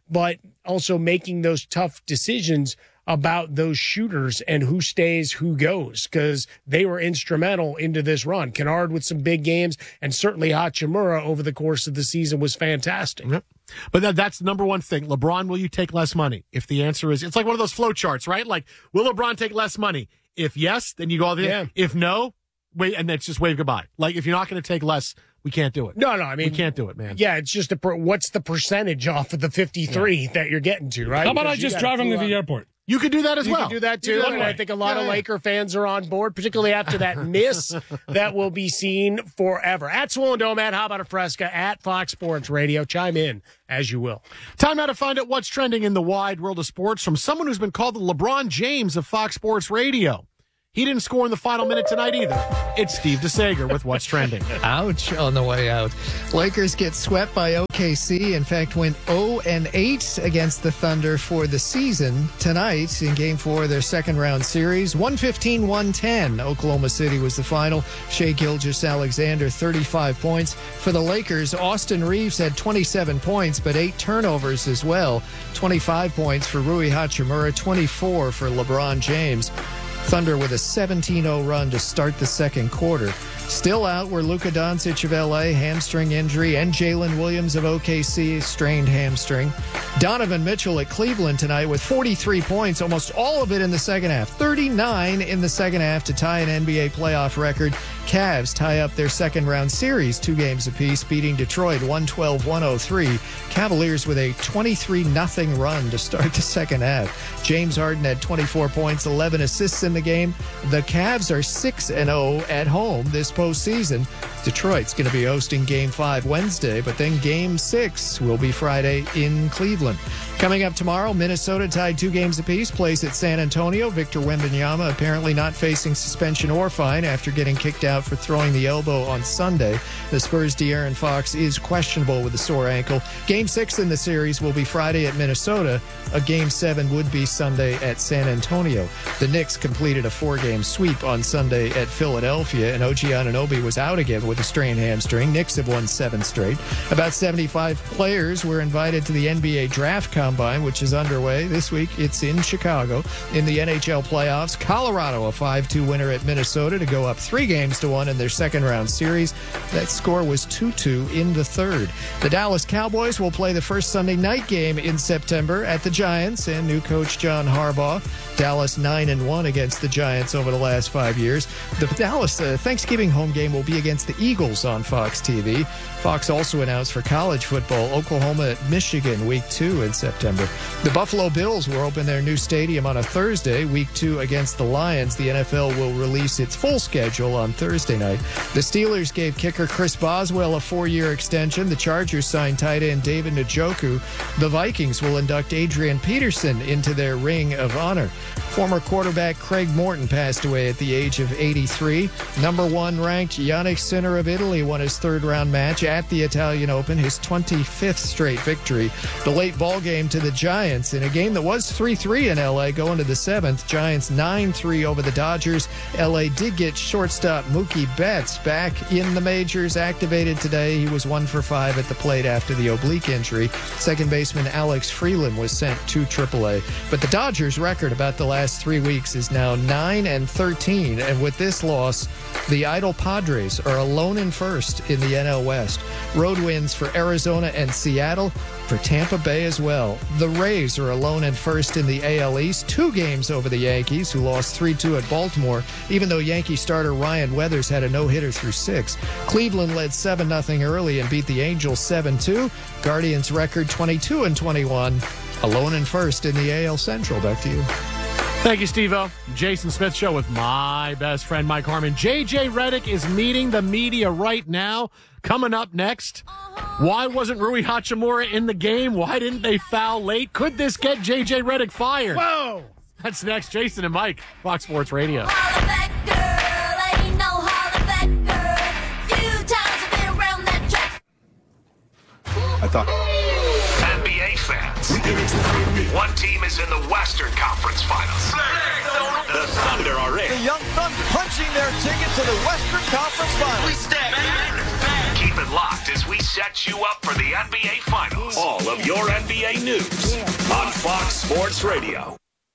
but also making those tough decisions about those shooters and who stays, who goes, because they were instrumental into this run. Kennard with some big games, and certainly Hachimura over the course of the season was fantastic. Yep. But that, that's the number one thing. LeBron, will you take less money? If the answer is, it's like one of those flow charts, right? Like, will LeBron take less money? If yes, then you go all the way. Yeah. If no, wait, and then it's just wave goodbye. Like, if you're not going to take less, we can't do it. No, no, I mean, we can't do it, man. Yeah, it's just a per, what's the percentage off of the fifty-three yeah. that you're getting to, right? How about because I just drive him to the airport? You could do that as you well. You could do that too, that and way. I think a lot yeah, of yeah. Laker fans are on board, particularly after that miss that will be seen forever. At Swollen Dome, at How About a Fresca, at Fox Sports Radio. Chime in as you will. Time now to find out what's trending in the wide world of sports from someone who's been called the LeBron James of Fox Sports Radio. He didn't score in the final minute tonight either. It's Steve DeSager with What's Trending. Ouch on the way out. Lakers get swept by O K C. In fact, went oh and eight against the Thunder for the season tonight in Game four of their second-round series. one fifteen one ten. Oklahoma City was the final. Shai Gilgeous-Alexander, thirty-five points. For the Lakers, Austin Reeves had twenty-seven points, but eight turnovers as well. twenty-five points for Rui Hachimura, twenty-four for LeBron James. Thunder with a seventeen oh run to start the second quarter. Still out were Luka Doncic of L A, hamstring injury, and Jalen Williams of O K C, strained hamstring. Donovan Mitchell at Cleveland tonight with forty-three points, almost all of it in the second half. thirty-nine in the second half to tie an N B A playoff record. Cavs tie up their second-round series, two games apiece, beating Detroit one twelve one oh three. Cavaliers with a twenty-three nothing run to start the second half. James Harden had twenty-four points, eleven assists in the game. The Cavs are six and oh at home this postseason. Detroit's going to be hosting Game five Wednesday, but then Game six will be Friday in Cleveland. Coming up tomorrow, Minnesota tied two games apiece, plays at San Antonio. Victor Wembanyama apparently not facing suspension or fine after getting kicked out for throwing the elbow on Sunday. The Spurs' De'Aaron Fox is questionable with a sore ankle. Game six in the series will be Friday at Minnesota. A Game seven would be Sunday at San Antonio. The Knicks completed a four-game sweep on Sunday at Philadelphia, and O G Anunoby was out again with a strained hamstring. Knicks have won seven straight. About seventy-five players were invited to the N B A Draft Combine, which is underway this week. It's in Chicago. In the N H L playoffs, Colorado, a five two winner at Minnesota to go up three games to one in their second-round series. That score was two two in the third. The Dallas Cowboys will play the first Sunday night game in September at the Giants and new coach John Harbaugh. Dallas nine and one against the Giants over the last five years. The Dallas uh, Thanksgiving home game will be against the Eagles on Fox T V. Fox also announced for college football, Oklahoma at Michigan, week two in September. The Buffalo Bills will open their new stadium on a Thursday, week two against the Lions. The N F L will release its full schedule on Thursday night. The Steelers gave kicker Chris Boswell a four-year extension. The Chargers signed tight end David Njoku. The Vikings will induct Adrian Peterson into their ring of honor. Former quarterback Craig Morton passed away at the age of eighty-three. Number one ranked Yannick Sinner of Italy won his third round match at the Italian Open, his twenty-fifth straight victory. The late ball game to the Giants in a game that was three three in L A going to the seventh. Giants nine three over the Dodgers. L A did get shortstop Mookie Betts back in the majors, activated today. He was one for five at the plate after the oblique injury. Second baseman Alex Freeland was sent to triple A. But the Dodgers' record about the last three weeks is now nine and thirteen, and with this loss, the idle Padres are alone in first in the N L West. Road wins for Arizona and Seattle, for Tampa Bay as well. The Rays are alone in first in the A L East, two games over the Yankees, who lost three two at Baltimore, even though Yankee starter Ryan Weathers had a no-hitter through six. Cleveland led seven nothing early and beat the Angels seven two. Guardians record twenty-two and twenty-one, alone in first in the A L Central. Back to you. Thank you, Steve-O. Jason Smith Show with my best friend, Mike Harmon. J J Redick is meeting the media right now. Coming up next, why wasn't Rui Hachimura in the game? Why didn't they foul late? Could this get J J Redick fired? Whoa! That's next. Jason and Mike, Fox Sports Radio. I thought. N B A fans. One team is in the Western Conference Finals. The Thunder are in. The Young Thunder punching their ticket to the Western Conference Finals. Keep it locked as we set you up for the N B A Finals. All of your N B A news on Fox Sports Radio.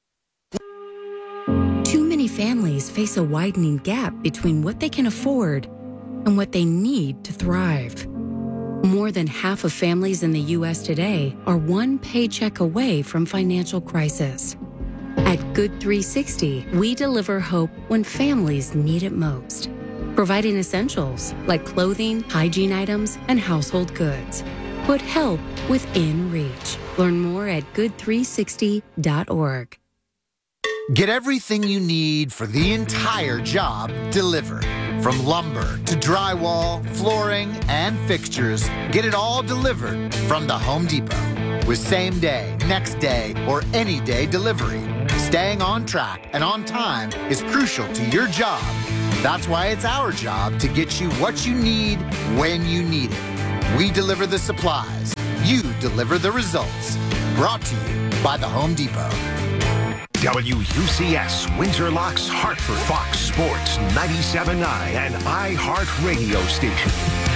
Too many families face a widening gap between what they can afford and what they need to thrive. More than half of families in the U S today are one paycheck away from financial crisis. At Good three sixty, we deliver hope when families need it most, providing essentials like clothing, hygiene items, and household goods. Put help within reach. Learn more at good three sixty dot org. Get everything you need for the entire job delivered. From lumber to drywall, flooring, and fixtures, get it all delivered from the Home Depot. With same day, next day, or any day delivery, staying on track and on time is crucial to your job. That's why it's our job to get you what you need when you need it. We deliver the supplies. You deliver the results. Brought to you by the Home Depot. W U C S Windsor Locks Hartford, Fox Sports ninety-seven point nine and iHeart Radio Station.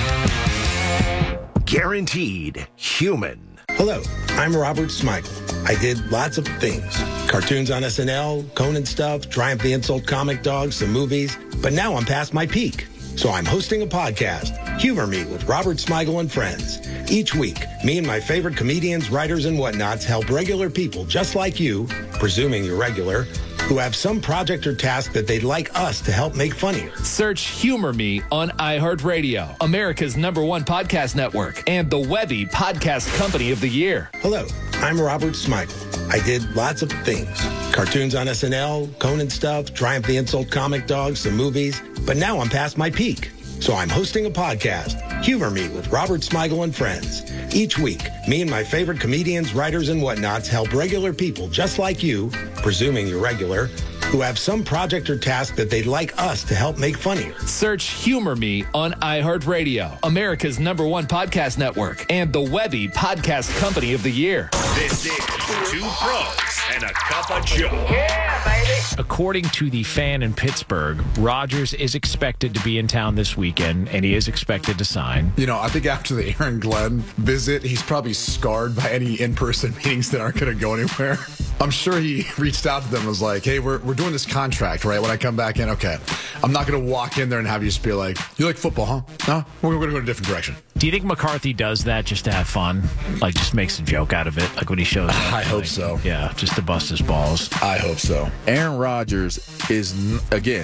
Guaranteed human. Hello, I'm Robert Smigel. I did lots of things. Cartoons on S N L, Conan stuff, Triumph the Insult Comic Dogs, some movies. But now I'm past my peak. So I'm hosting a podcast, Humor Me with Robert Smigel and Friends. Each week, me and my favorite comedians, writers, and whatnots help regular people just like you, presuming you're regular, who have some project or task that they'd like us to help make funnier. Search Humor Me on iHeartRadio, America's number one podcast network, and the Webby Podcast Company of the Year. Hello, I'm Robert Smigel. I did lots of things. Cartoons on S N L, Conan stuff, Triumph the Insult Comic Dogs, some movies. But now I'm past my peak. So I'm hosting a podcast, Humor Me with Robert Smigel and Friends. Each week, me and my favorite comedians, writers, and whatnots help regular people just like you, presuming you're regular, who have some project or task that they'd like us to help make funnier. Search Humor Me on iHeartRadio, America's number one podcast network, and the Webby Podcast Company of the Year. This is Two Pros and a Cup of Joe. Yeah, baby. According to the Fan in Pittsburgh, Rodgers is expected to be in town this weekend, and he is expected to sign. You know, I think after the Aaron Glenn visit, he's probably scarred by any in-person meetings that aren't going to go anywhere. I'm sure he reached out to them and was like, hey, we're, we're doing this contract, right? When I come back in, okay, I'm not going to walk in there and have you just be like, you like football, huh? No, we're going to go in a different direction. Do you think McCarthy does that just to have fun? Like, just makes a joke out of it? Like when he shows up? I hope like, so. Yeah, just to bust his balls. I hope so. Aaron Rodgers is, again,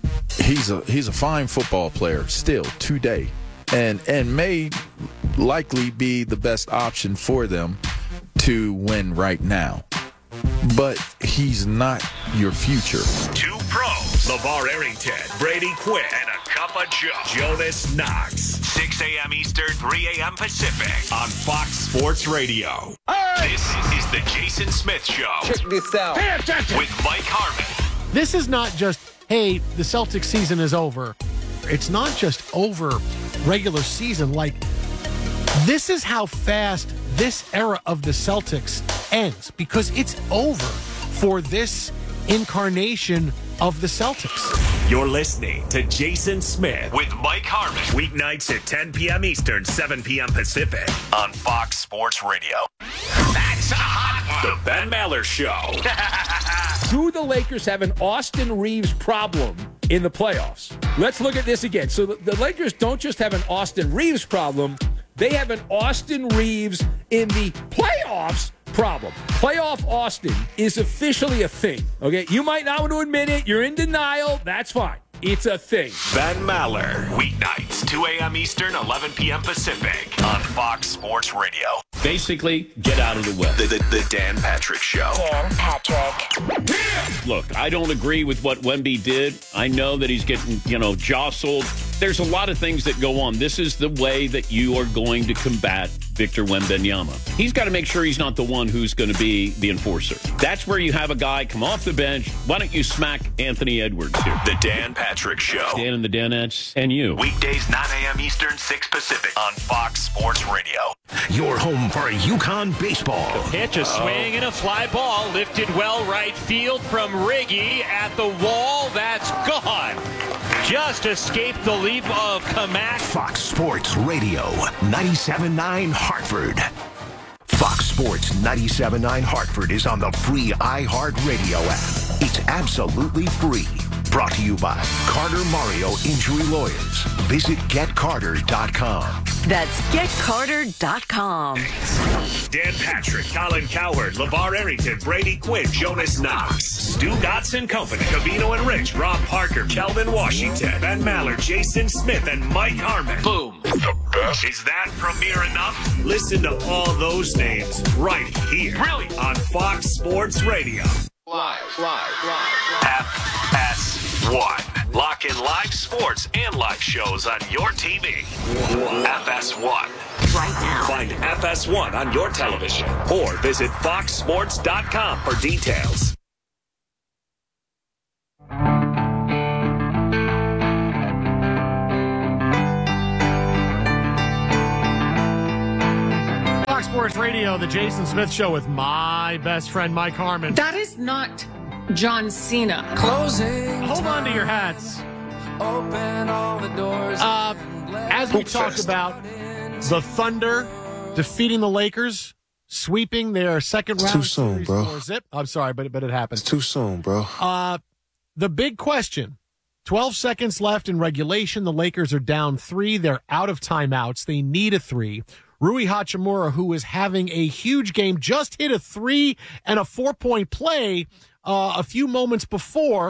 he's a he's a fine football player still today, and and may likely be the best option for them to win right now. But he's not your future. Two pros, LeVar Arrington, Brady Quinn, and a cup of Joe, Jonas Knox. six a.m. Eastern, three a.m. Pacific on Fox Sports Radio. Right. This is the Jason Smith Show. Check this out. Pay attention. With Mike Harmon. This is not just, hey, the Celtics season is over. It's not just over regular season. Like, this is how fast this era of the Celtics ends, because it's over for this incarnation of the Celtics. You're listening to Jason Smith with Mike Harmon. Weeknights at ten p.m. Eastern, seven p.m. Pacific on Fox Sports Radio. That's a hot one. The Ben Maller Show. Do the Lakers have an Austin Reeves problem in the playoffs? Let's look at this again. So the, the Lakers don't just have an Austin Reeves problem. They have an Austin Reeves in the playoffs problem. Playoff Austin is officially a thing. Okay, you might not want to admit it. You're in denial. That's fine. It's a thing. Ben Maller. Weeknights, two a.m. Eastern, eleven p.m. Pacific on Fox Sports Radio. Basically, get out of the way. The, the, the Dan Patrick Show. Dan Patrick. Look, I don't agree with what Wemby did. I know that he's getting, you know, jostled. There's a lot of things that go on. This is the way that you are going to combat Victor Wembanyama. He's got to make sure he's not the one who's going to be the enforcer. That's where you have a guy come off the bench. Why don't you smack Anthony Edwards here? The Dan Patrick Show. Dan and the Danettes and you. Weekdays, nine a.m. Eastern, six Pacific on Fox Sports Radio. Your home for UConn baseball. The pitch, a swing and a fly ball lifted well right field from Riggy at the wall. That's gone. Just escaped the leap of Kamak. Fox Sports Radio, ninety-seven point nine Hartford. Fox Fox Sports ninety-seven point nine Hartford is on the free iHeartRadio app. It's absolutely free. Brought to you by Carter Mario Injury Lawyers. Visit get carter dot com. That's get carter dot com. Dan Patrick, Colin Cowherd, LeVar Arrington, Brady Quinn, Jonas Knox, Stu Gatz and Company, Cavino and Rich, Rob Parker, Kelvin Washington, Ben Maller, Jason Smith, and Mike Harmon. Boom. The best. Is that premiere enough? Listen to all those names right here. Brilliant. On Fox Sports Radio. Live, live, live. F S one. Lock in live sports and live shows on your T V. F S one. Right now. Find F S one on your television or visit fox sports dot com for details. Fox Sports Radio, the Jason Smith Show with my best friend, Mike Harmon. That is not John Cena. Closing. Hold on to your hats. Open all the doors. Uh, as we talked about, the Thunder defeating the Lakers, sweeping their second round. Too soon, bro. For zip. I'm sorry, but but it happened. It's too soon, bro. Uh, the big question. twelve seconds left in regulation. The Lakers are down three. They're out of timeouts. They need a three. Rui Hachimura, who is having a huge game, just hit a three and a four-point play uh, a few moments before.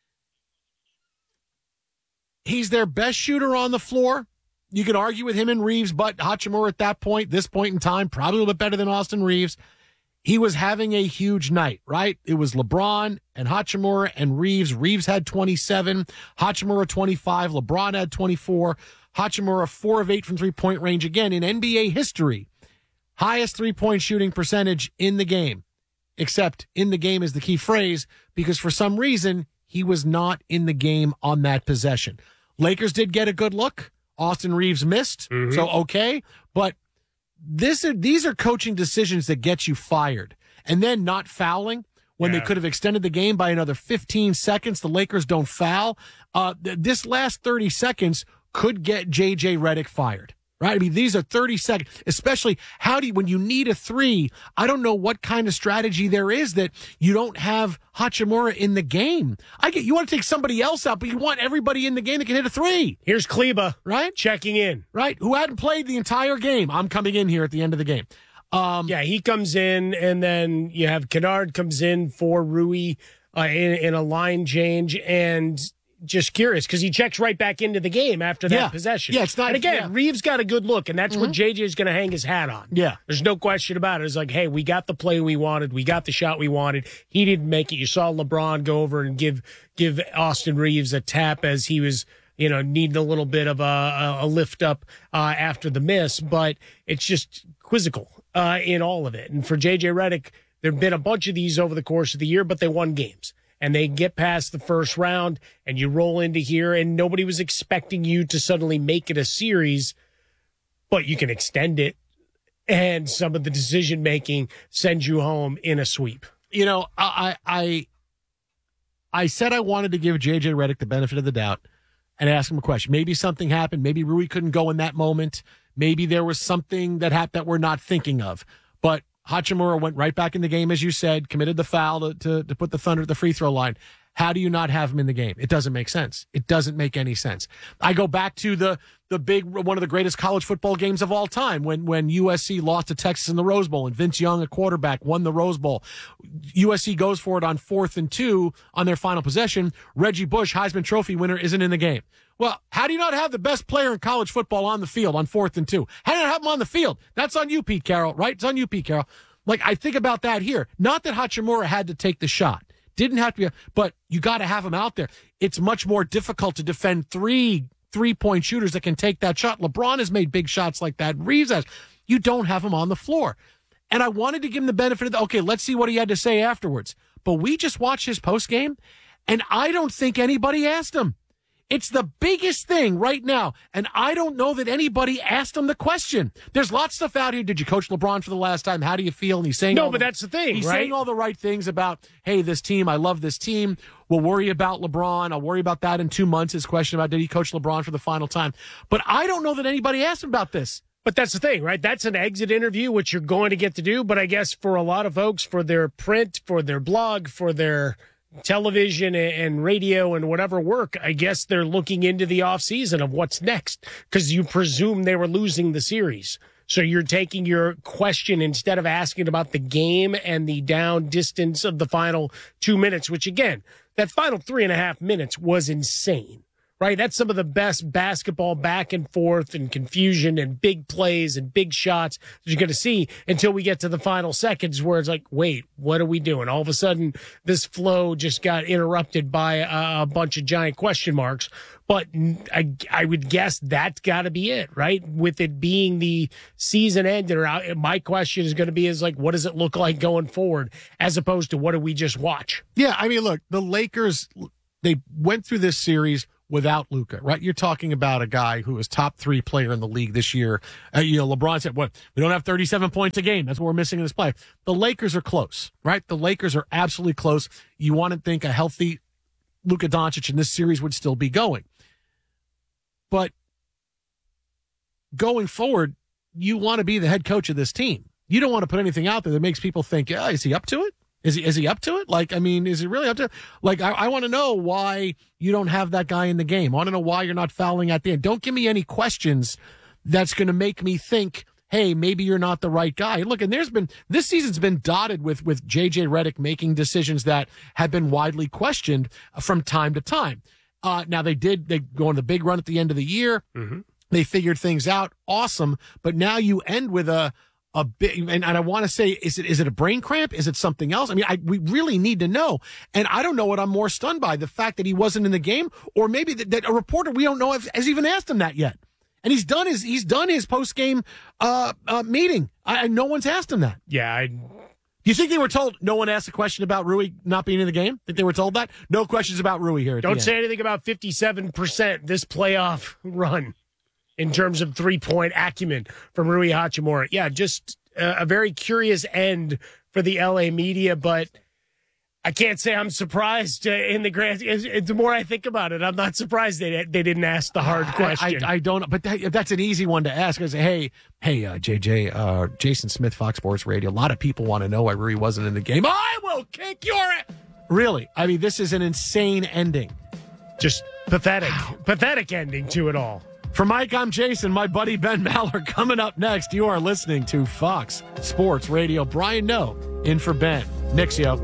He's their best shooter on the floor. You can argue with him and Reeves, but Hachimura at that point, this point in time, probably a little bit better than Austin Reeves. He was having a huge night, right? It was LeBron and Hachimura and Reeves. Reeves had twenty-seven, Hachimura twenty-five, LeBron had twenty-four. Hachimura, four of eight from three-point range. Again, in N B A history, highest three-point shooting percentage in the game. Except in the game is the key phrase, because for some reason, he was not in the game on that possession. Lakers did get a good look. Austin Reeves missed, mm-hmm. so okay. But this are, these are coaching decisions that get you fired. And then not fouling when yeah. they could have extended the game by another fifteen seconds. The Lakers don't foul. Uh, th- this last thirty seconds could get J J Redick fired, right? I mean, these are thirty seconds, especially how do you, when you need a three, I don't know what kind of strategy there is that you don't have Hachimura in the game. I get, you want to take somebody else out, but you want everybody in the game that can hit a three. Here's Kleba, right? Checking in. Right? Who hadn't played the entire game. I'm coming in here at the end of the game. Um, yeah, he comes in, and then you have Kennard comes in for Rui uh, in, in a line change, and just curious because he checks right back into the game after that yeah. possession. Yeah, it's not. And again, yeah. Reeves got a good look, and that's mm-hmm. what J J's going to hang his hat on. Yeah, there's no question about it. It's like, hey, we got the play we wanted, we got the shot we wanted. He didn't make it. You saw LeBron go over and give give Austin Reeves a tap as he was, you know, needing a little bit of a, a lift up uh, after the miss, but it's just quizzical uh, in all of it. And for J J Redick, there have been a bunch of these over the course of the year, but they won games. And they get past the first round, and you roll into here, and nobody was expecting you to suddenly make it a series, but you can extend it, and some of the decision-making sends you home in a sweep. You know, I I I said I wanted to give J J Redick the benefit of the doubt and ask him a question. Maybe something happened. Maybe Rui couldn't go in that moment. Maybe there was something that happened that we're not thinking of. But Hachimura went right back in the game, as you said, committed the foul to, to, to put the Thunder at the free throw line. How do you not have him in the game? It doesn't make sense. It doesn't make any sense. I go back to the the big one of the greatest college football games of all time when when U S C lost to Texas in the Rose Bowl and Vince Young, a quarterback, won the Rose Bowl. U S C goes for it on fourth and two on their final possession. Reggie Bush, Heisman Trophy winner, isn't in the game. Well, how do you not have the best player in college football on the field on fourth and two? How do you not have him on the field? That's on you, Pete Carroll, right? It's on you, Pete Carroll. Like, I think about that here. Not that Hachimura had to take the shot. Didn't have to be, but you got to have him out there. It's much more difficult to defend three three-point shooters that can take that shot. LeBron has made big shots like that. Reeves has. You don't have him on the floor. And I wanted to give him the benefit of the, okay, let's see what he had to say afterwards. But we just watched his postgame, and I don't think anybody asked him. It's the biggest thing right now, and I don't know that anybody asked him the question. There's lots of stuff out here. Did you coach LeBron for the last time? How do you feel? And he's saying no, all but the, that's the thing, He's right? saying all the right things about, hey, this team, I love this team. We'll worry about LeBron. I'll worry about that in two months. His question about did he coach LeBron for the final time. But I don't know that anybody asked him about this. But that's the thing, right? That's an exit interview, which you're going to get to do. But I guess for a lot of folks, for their print, for their blog, for their television and radio and whatever work, I guess they're looking into the offseason of what's next, because you presume they were losing the series. So you're taking your question, instead of asking about the game and the down distance of the final two minutes, which, again, that final three and a half minutes was insane. Right? That's some of the best basketball back and forth and confusion and big plays and big shots that you're going to see until we get to the final seconds where it's like, wait, what are we doing? All of a sudden, this flow just got interrupted by a, a bunch of giant question marks. But I, I would guess that's got to be it, right? With it being the season ender, my question is going to be is like, what does it look like going forward, as opposed to what do we just watch? Yeah, I mean, look, the Lakers, they went through this series without Luka, right? You're talking about a guy who was top three player in the league this year. Uh, you know, LeBron said, "What? We don't have thirty-seven points a game. That's what we're missing in this play." The Lakers are close, right? The Lakers are absolutely close. You want to think a healthy Luka Doncic in this series would still be going, but going forward, you want to be the head coach of this team. You don't want to put anything out there that makes people think, "Yeah, is he up to it? Is he, is he up to it? Like, I mean, is he really up to it?" Like, I, I want to know why you don't have that guy in the game. I want to know why you're not fouling at the end. Don't give me any questions that's going to make me think, hey, maybe you're not the right guy. Look, and there's been, this season's been dotted with, with J J Redick making decisions that have been widely questioned from time to time. Uh, now, they did, they go on the big run at the end of the year. Mm-hmm. They figured things out. Awesome. But now you end with a, A bit, and, and I want to say, is it is it a brain cramp? Is it something else? I mean, I, we really need to know. And I don't know what I'm more stunned by, the fact that he wasn't in the game, or maybe that, that a reporter we don't know if, has even asked him that yet. And he's done his he's done his post game uh, uh, meeting. I, no one's asked him that. Yeah. I... Do you think they were told? No one asked a question about Rui not being in the game. Think they were told that? No questions about Rui here. Don't say anything about fifty-seven percent this playoff run in terms of three-point acumen from Rui Hachimura. Yeah, just uh, a very curious end for the L A media, but I can't say I'm surprised uh, in the grand. The more I think about it, I'm not surprised they they didn't ask the hard question. I, I, I don't, but that, that's an easy one to ask. I say, hey, hey, uh, J J, uh, Jason Smith, Fox Sports Radio. A lot of people want to know why Rui wasn't in the game. I will kick your ass. Really? I mean, this is an insane ending. Just pathetic, pathetic ending to it all. For Mike, I'm Jason. My buddy Ben Maller coming up next. You are listening to Fox Sports Radio. Brian No in for Ben. Nixio.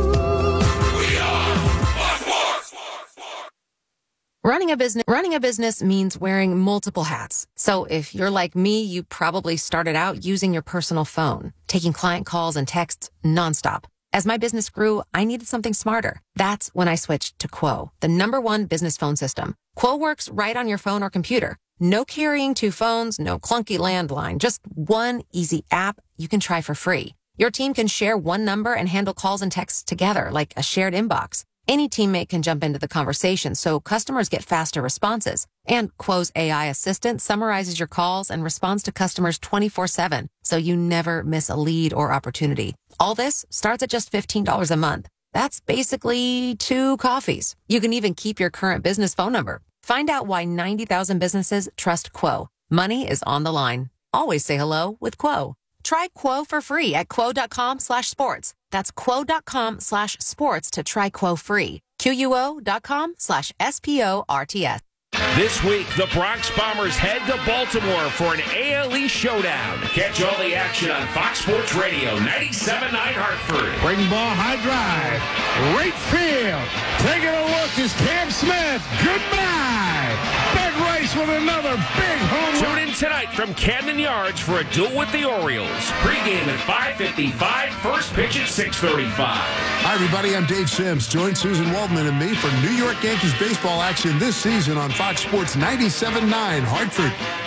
Running a business, running a business means wearing multiple hats. So if you're like me, you probably started out using your personal phone, taking client calls and texts nonstop. As my business grew, I needed something smarter. That's when I switched to Quo, the number one business phone system. Quo works right on your phone or computer. No carrying two phones, no clunky landline, just one easy app you can try for free. Your team can share one number and handle calls and texts together like a shared inbox. Any teammate can jump into the conversation, so customers get faster responses. And Quo's A I assistant summarizes your calls and responds to customers twenty-four seven, so you never miss a lead or opportunity. All this starts at just fifteen dollars a month. That's basically two coffees. You can even keep your current business phone number. Find out why ninety thousand businesses trust Quo. Money is on the line. Always say hello with Quo. Try Quo for free at quo.com slash sports. That's quo.com slash sports to try Quo free. Q-U-O.com slash S-P-O-R-T-S. This week, the Bronx Bombers head to Baltimore for an A L East showdown. Catch all the action on Fox Sports Radio, ninety-seven point nine Hartford. Breaking ball, high drive, right field. Taking a look is Cam Smith. Goodbye. Big race with another big home run. Tune in tonight from Camden Yards for a duel with the Orioles. Pre-game at five fifty-five, first pitch at six thirty-five. Hi, everybody. I'm Dave Sims. Join Susan Waldman and me for New York Yankees baseball action this season on Fox Sports ninety-seven point nine Hartford.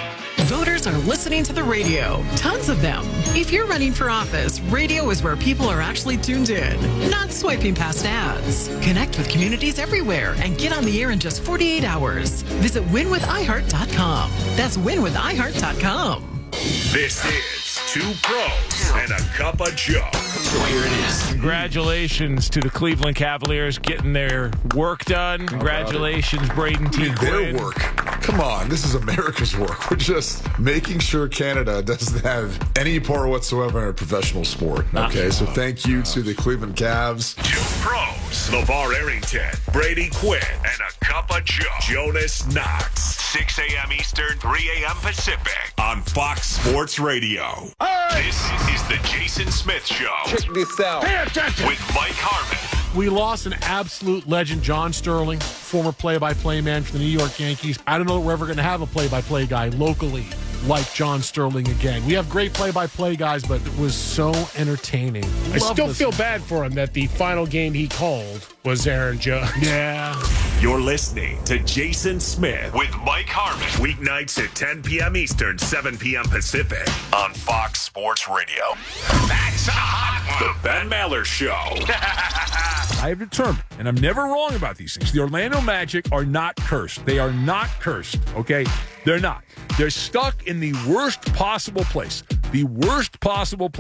Voters are listening to the radio. Tons of them. If you're running for office, radio is where people are actually tuned in, not swiping past ads. Connect with communities everywhere and get on the air in just forty-eight hours. Visit win with i heart dot com. That's win with i heart dot com. This is Two Pros and a Cup of Joe. So here it is. Congratulations to the Cleveland Cavaliers getting their work done. Congratulations, Braden T. Their work. Come on, this is America's work. We're just making sure Canada doesn't have any part whatsoever in a professional sport. Okay, so thank you to the Cleveland Cavs. Two pros, LeVar Arrington, Brady Quinn, and a cup of Joe. Jonas Knox. six a.m. Eastern, three a.m. Pacific on Fox Sports Radio. This is the Jason Smith Show. Check this out. Pay attention. With Mike Harmon. We lost an absolute legend, John Sterling, former play-by-play man for the New York Yankees. I don't know that we're ever going to have a play-by-play guy locally like John Sterling again. We have great play-by-play guys, but it was so entertaining. I Love still listening. feel bad for him that the final game he called was Aaron Judge. Yeah. You're listening to Jason Smith with Mike Harmon. Weeknights at ten p.m. Eastern, seven p.m. Pacific on Fox Sports Radio. That's a hot one. The Ben Maller Show. I have determined, and I'm never wrong about these things, the Orlando Magic are not cursed. They are not cursed, okay? They're not. They're stuck in the worst possible place. The worst possible place.